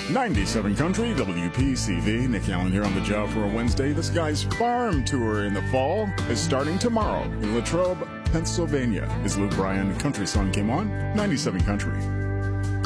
97 Country, WPCV. Nick Allen here on the job for a Wednesday. This guy's farm tour in the fall is starting tomorrow in Latrobe, Pennsylvania. His Luke Bryan country song came on 97 Country.